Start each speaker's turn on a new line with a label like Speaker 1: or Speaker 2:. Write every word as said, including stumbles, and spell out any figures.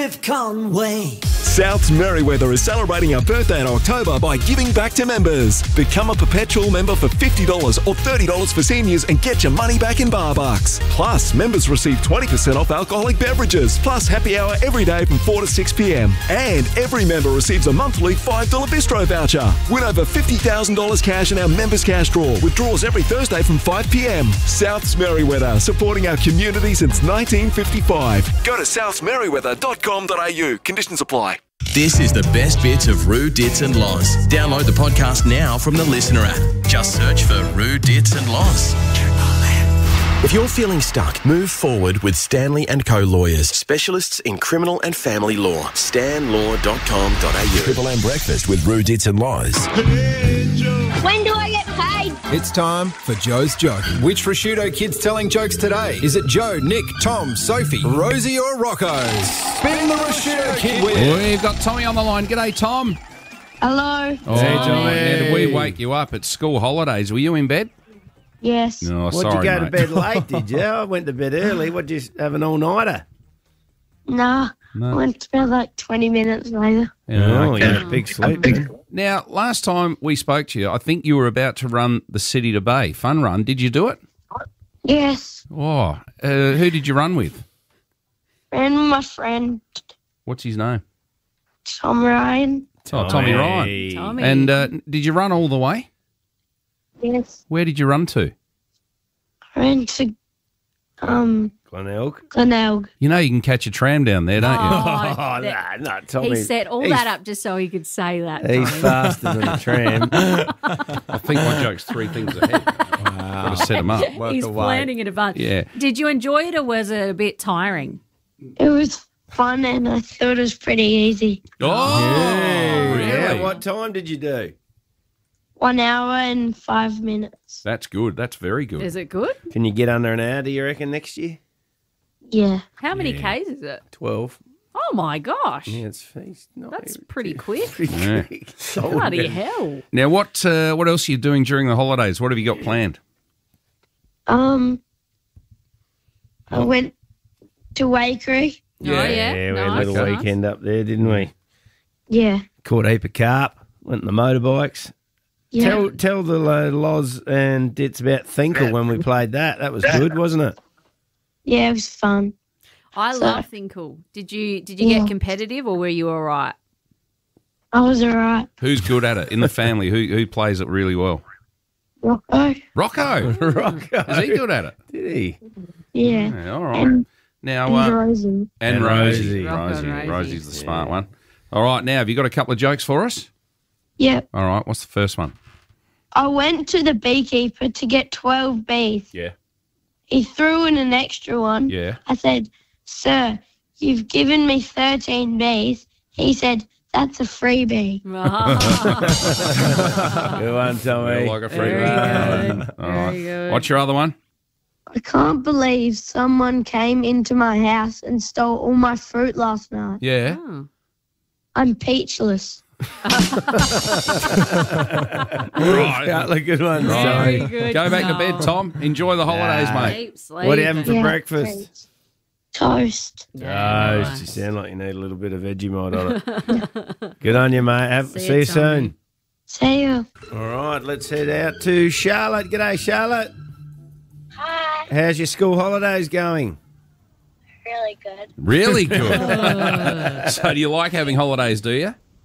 Speaker 1: With Conway.
Speaker 2: South's Merriweather is celebrating our birthday in October by giving back to members. Become a perpetual member for fifty dollars or thirty dollars for seniors and get your money back in bar bucks. Plus, members receive twenty percent off alcoholic beverages, plus happy hour every day from four to six p.m. And every member receives a monthly five dollars bistro voucher. Win over fifty thousand dollars cash in our members cash draw, with draws every Thursday from five p.m. South's Merriweather, supporting our community since nineteen fifty-five. Go to souths merriweather dot com dot a u. Conditions apply.
Speaker 3: This is the best bits of Roo, Dits and Loz. Download the podcast now from the Listener app. Just search for Roo, Dits and Loz. If you're feeling stuck, move forward with Stanley and Co Lawyers, specialists in criminal and family law. stan law dot com dot a u.
Speaker 4: Triple M Breakfast with Roo, Dits and Loz.
Speaker 5: When do I get paid?
Speaker 6: It's time for Joe's Joke. Which prosciutto kid's telling jokes today? Is it Joe, Nick, Tom, Sophie, Rosie or Rocco? Spin the prosciutto kid wheel.
Speaker 7: We've got Tommy on the line. G'day, Tom.
Speaker 5: Hello.
Speaker 7: Oh, hey, Tommy. Now, did we wake you up at school holidays? Were you in bed?
Speaker 5: Yes.
Speaker 7: No,
Speaker 8: What'd
Speaker 7: sorry,
Speaker 8: you go
Speaker 7: mate.
Speaker 8: to bed late, did you? I went to bed early. What, did you have an all-nighter?
Speaker 5: Nah.
Speaker 7: No.
Speaker 5: I went to bed like twenty minutes later.
Speaker 7: Yeah,
Speaker 8: Oh,
Speaker 7: okay.
Speaker 8: you had a big sleep. then.
Speaker 7: Now, last time we spoke to you, I think you were about to run the City to Bay fun run. Did you do it?
Speaker 5: Yes.
Speaker 7: Oh, uh, who did you run with?
Speaker 5: Ran with my friend,
Speaker 7: What's his name?
Speaker 5: Tom Ryan.
Speaker 7: Oh, Tommy Ryan.
Speaker 8: Hey.
Speaker 9: Tommy.
Speaker 7: And uh, did you run all the way?
Speaker 5: Yes.
Speaker 7: Where did you run to?
Speaker 5: I ran to um,
Speaker 8: Glenelg.
Speaker 5: Glenelg.
Speaker 7: You know you can catch a tram down there, don't you?
Speaker 9: Oh,
Speaker 8: Oh,
Speaker 9: that-
Speaker 8: no, no, Tommy.
Speaker 9: he set all
Speaker 8: he's-
Speaker 9: that up just so he could say that.
Speaker 8: He's
Speaker 9: Tommy.
Speaker 8: faster than a tram.
Speaker 7: I think my joke's three things ahead. Got to set them up.
Speaker 9: He's planning in advance.
Speaker 7: Yeah.
Speaker 9: Did you enjoy it or was it a bit tiring?
Speaker 5: It was fun and I thought it was pretty easy.
Speaker 7: Oh, really?
Speaker 8: Yeah, what time did you do?
Speaker 5: One hour and five minutes.
Speaker 7: That's good. That's very good.
Speaker 9: Is it good?
Speaker 8: Can you get under an hour, do you reckon, next year?
Speaker 5: Yeah.
Speaker 9: How many Ks is it?
Speaker 8: twelve.
Speaker 9: Oh, my gosh.
Speaker 8: Yeah, it's, it's not
Speaker 9: That's pretty quick.
Speaker 8: pretty
Speaker 7: Yeah.
Speaker 8: quick.
Speaker 9: Bloody hell.
Speaker 7: Now, what uh, what else are you doing during the holidays? What have you got planned?
Speaker 5: Um, I went to Wakery.
Speaker 9: Oh, yeah.
Speaker 8: Yeah, we had a
Speaker 9: Nice,
Speaker 8: little
Speaker 9: nice.
Speaker 8: weekend up there, didn't we?
Speaker 5: Yeah.
Speaker 8: Caught a heap of carp, went on the motorbikes.
Speaker 5: Yeah.
Speaker 8: Tell tell the uh, Loz and Dits about Thinkle when we played that. That was good, wasn't it?
Speaker 5: Yeah, it was fun.
Speaker 9: I
Speaker 5: So-
Speaker 9: love Thinkle. Did you did you
Speaker 5: Yeah.
Speaker 9: get competitive or were you all right?
Speaker 5: I was all right.
Speaker 7: Who's good at it in the family? Who who plays it really well?
Speaker 5: Rocco.
Speaker 7: Rocco.
Speaker 8: Rocco.
Speaker 7: Is he good at it?
Speaker 8: Did he?
Speaker 5: Yeah.
Speaker 7: Yeah, all right.
Speaker 5: And,
Speaker 7: Now,
Speaker 5: and
Speaker 7: uh,
Speaker 5: Rosie.
Speaker 7: and
Speaker 8: And
Speaker 7: Rosie.
Speaker 8: Rosie.
Speaker 9: Rocco
Speaker 7: Rosie.
Speaker 9: and Rosie.
Speaker 7: Rosie's the smart one. All right, now, have you got a couple of jokes for us?
Speaker 5: Yep.
Speaker 7: All right, what's the first one?
Speaker 5: I went to the beekeeper to get twelve bees.
Speaker 7: Yeah.
Speaker 5: He threw in an extra one.
Speaker 7: Yeah.
Speaker 5: I said, "Sir, you've given me thirteen bees." He said, "That's a freebie."
Speaker 8: Good one, Tommy.
Speaker 7: Like a free
Speaker 9: Very
Speaker 7: one.
Speaker 9: good.
Speaker 7: All right.
Speaker 9: Very good.
Speaker 7: What's your other one?
Speaker 5: I can't believe someone came into my house and stole all my fruit last night.
Speaker 7: Yeah.
Speaker 9: Oh.
Speaker 5: I'm peachless.
Speaker 7: Right.
Speaker 8: Couple of good ones,
Speaker 9: Very
Speaker 8: Tommy.
Speaker 9: good.
Speaker 7: Go back to
Speaker 9: Tom.
Speaker 7: bed, Tom. Enjoy the holidays,
Speaker 8: Nah.
Speaker 7: mate.
Speaker 9: Keep sleeping.
Speaker 8: What are you having for
Speaker 5: Yeah,
Speaker 8: breakfast?
Speaker 5: thanks. Toast.
Speaker 9: Yeah,
Speaker 8: Oh,
Speaker 9: nice.
Speaker 8: you sound like you need a little bit of Vegemite on it. Good on you, mate. Have,
Speaker 9: See
Speaker 8: see,
Speaker 9: you,
Speaker 8: you
Speaker 9: Tommy.
Speaker 8: soon.
Speaker 5: See you.
Speaker 8: All right, let's head out to Charlotte. G'day, Charlotte.
Speaker 5: Hi.
Speaker 8: How's your school holidays going?
Speaker 5: Really good.
Speaker 7: Really good. So, do you like having holidays, do you?